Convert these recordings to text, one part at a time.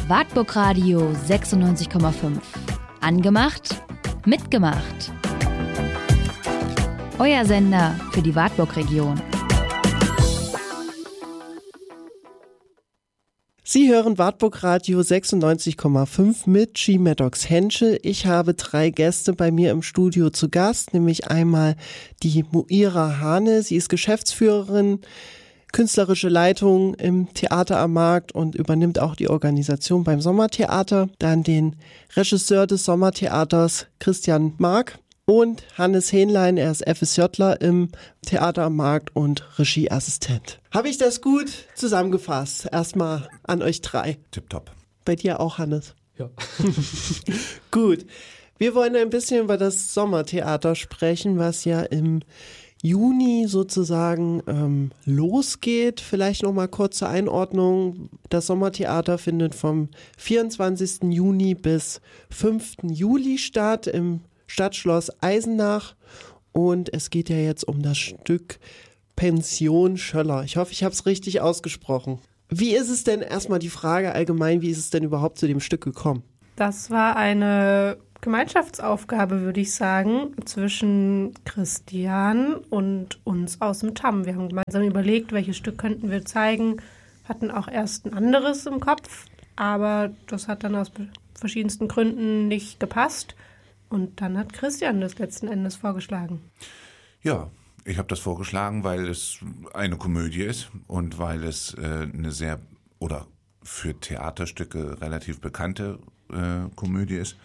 Wartburg Radio 96,5. Angemacht, mitgemacht. Euer Sender für die Wartburg-Region. Sie hören Wartburg Radio 96,5 mit G. Maddox Henschel. Ich habe 3 Gäste bei mir im Studio zu Gast, nämlich einmal die Muira Hane. Sie ist Geschäftsführerin, künstlerische Leitung im Theater am Markt und übernimmt auch die Organisation beim Sommertheater. Dann den Regisseur des Sommertheaters Christian Mark und Hannes Hähnlein, er ist FSJler im Theater am Markt und Regieassistent. Habe ich das gut zusammengefasst? Erstmal an euch 3. Tipptopp. Bei dir auch, Hannes? Ja. Gut. Wir wollen ein bisschen über das Sommertheater sprechen, was ja im Juni sozusagen losgeht. Vielleicht noch mal kurz zur Einordnung. Das Sommertheater findet vom 24. Juni bis 5. Juli statt im Stadtschloss Eisenach. Und es geht ja jetzt um das Stück Pension Schöller. Ich hoffe, ich habe es richtig ausgesprochen. Wie ist es denn, erstmal die Frage allgemein, wie ist es denn überhaupt zu dem Stück gekommen? Das war eine Gemeinschaftsaufgabe, würde ich sagen, zwischen Christian und uns aus dem TAM. Wir haben gemeinsam überlegt, welches Stück könnten wir zeigen, hatten auch erst ein anderes im Kopf, aber das hat dann aus verschiedensten Gründen nicht gepasst. Und dann hat Christian das letzten Endes vorgeschlagen. Ja, ich habe das vorgeschlagen, weil es eine Komödie ist und weil es eine sehr, oder für Theaterstücke relativ bekannte Komödie ist.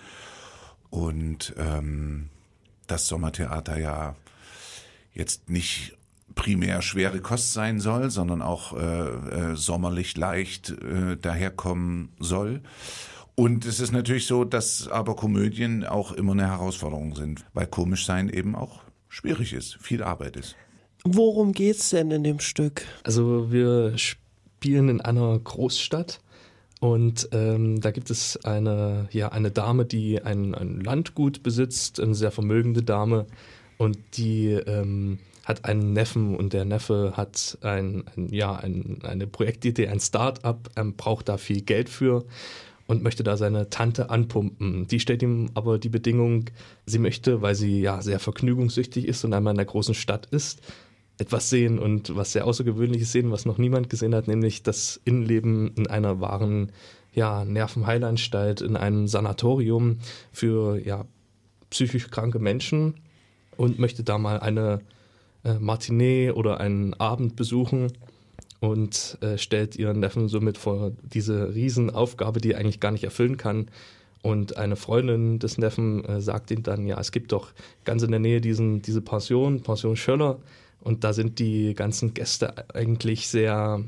Und das Sommertheater ja jetzt nicht primär schwere Kost sein soll, sondern auch sommerlich leicht daherkommen soll. Und es ist natürlich so, dass aber Komödien auch immer eine Herausforderung sind, weil komisch sein eben auch schwierig ist, viel Arbeit ist. Worum geht's denn in dem Stück? Also wir spielen in einer Großstadt. Und da gibt es eine Dame, die ein Landgut besitzt, eine sehr vermögende Dame. Und die hat einen Neffen und der Neffe hat eine Projektidee, ein Start-up, braucht da viel Geld für und möchte da seine Tante anpumpen. Die stellt ihm aber die Bedingung, sie möchte, weil sie ja sehr vergnügungssüchtig ist und einmal in der großen Stadt ist, etwas sehen und was sehr Außergewöhnliches sehen, was noch niemand gesehen hat, nämlich das Innenleben in einer wahren Nervenheilanstalt, in einem Sanatorium für psychisch kranke Menschen und möchte da mal eine Matinee oder einen Abend besuchen und stellt ihren Neffen somit vor diese Riesenaufgabe, die er eigentlich gar nicht erfüllen kann. Und eine Freundin des Neffen sagt ihm dann, es gibt doch ganz in der Nähe diese Pension Schöller. Und da sind die ganzen Gäste eigentlich sehr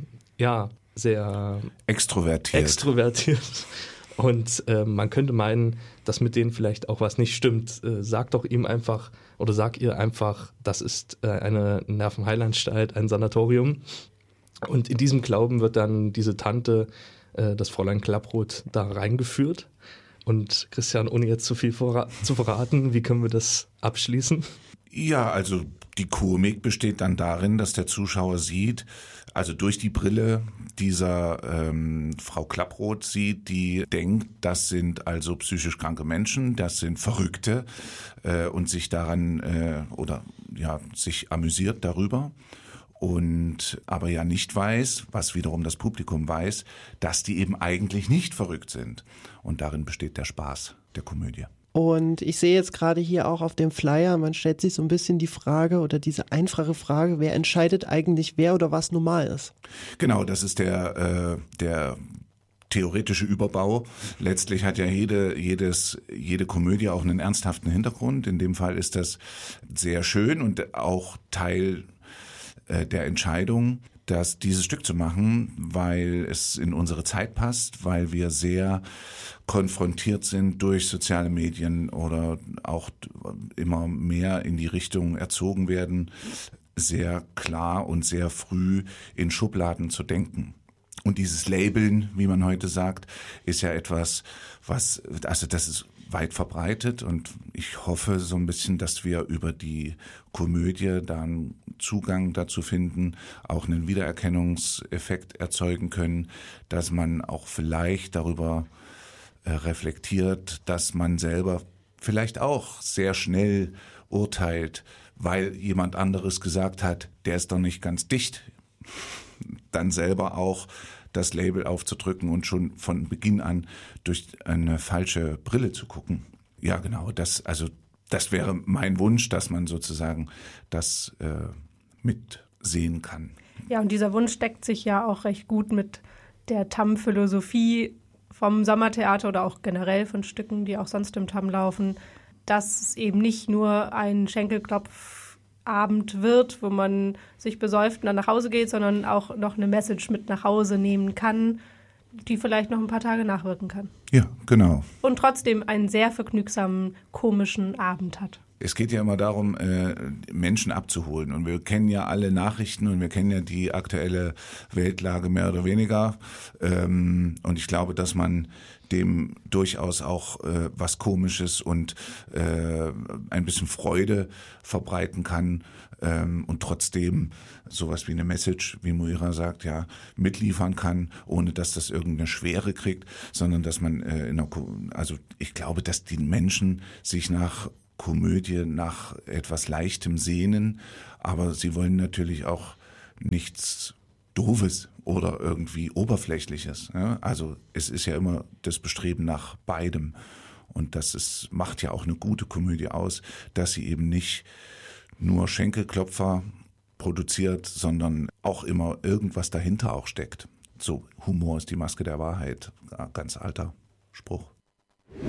extrovertiert. Und man könnte meinen, dass mit denen vielleicht auch was nicht stimmt. Sag ihr einfach, das ist eine Nervenheilanstalt, ein Sanatorium. Und in diesem Glauben wird dann diese Tante, das Fräulein Klapproth, da reingeführt. Und Christian, ohne jetzt zu viel zu verraten, wie können wir das abschließen? Ja, also die Komik besteht dann darin, dass der Zuschauer sieht, also durch die Brille dieser Frau Klapproth sieht, die denkt, das sind also psychisch kranke Menschen, das sind Verrückte und sich daran sich amüsiert darüber. Und aber ja nicht weiß, was wiederum das Publikum weiß, dass die eben eigentlich nicht verrückt sind. Und darin besteht der Spaß der Komödie. Und ich sehe jetzt gerade hier auch auf dem Flyer, man stellt sich so ein bisschen die Frage oder diese einfache Frage, wer entscheidet eigentlich, wer oder was normal ist? Genau, das ist der theoretische Überbau. Letztlich hat ja jede Komödie auch einen ernsthaften Hintergrund. In dem Fall ist das sehr schön und auch Teil der Entscheidung, dieses Stück zu machen, weil es in unsere Zeit passt, weil wir sehr konfrontiert sind durch soziale Medien oder auch immer mehr in die Richtung erzogen werden, sehr klar und sehr früh in Schubladen zu denken. Und dieses Labeln, wie man heute sagt, ist ja etwas, das ist weit verbreitet und ich hoffe so ein bisschen, dass wir über die Komödie dann Zugang dazu finden, auch einen Wiedererkennungseffekt erzeugen können, dass man auch vielleicht darüber reflektiert, dass man selber vielleicht auch sehr schnell urteilt, weil jemand anderes gesagt hat, der ist doch nicht ganz dicht, dann selber auch das Label aufzudrücken und schon von Beginn an durch eine falsche Brille zu gucken. Ja, genau, das wäre mein Wunsch, dass man sozusagen das mitsehen kann. Ja, und dieser Wunsch deckt sich ja auch recht gut mit der TAM-Philosophie vom Sommertheater oder auch generell von Stücken, die auch sonst im TAM laufen, dass es eben nicht nur ein Schenkelklopfabend wird, wo man sich besäuft und dann nach Hause geht, sondern auch noch eine Message mit nach Hause nehmen kann, die vielleicht noch ein paar Tage nachwirken kann. Ja, genau. Und trotzdem einen sehr vergnügsamen, komischen Abend hat. Es geht ja immer darum, Menschen abzuholen. Und wir kennen ja alle Nachrichten und wir kennen ja die aktuelle Weltlage mehr oder weniger. Und ich glaube, dass man dem durchaus auch was Komisches und ein bisschen Freude verbreiten kann und trotzdem sowas wie eine Message, wie Muira sagt, ja, mitliefern kann, ohne dass das irgendeine Schwere kriegt, sondern dass man ich glaube, dass die Menschen sich nach Komödie nach etwas Leichtem sehnen, aber sie wollen natürlich auch nichts Doofes oder irgendwie Oberflächliches. Ja? Also es ist ja immer das Bestreben nach beidem und macht ja auch eine gute Komödie aus, dass sie eben nicht nur Schenkelklopfer produziert, sondern auch immer irgendwas dahinter auch steckt. So, Humor ist die Maske der Wahrheit, ganz alter Spruch.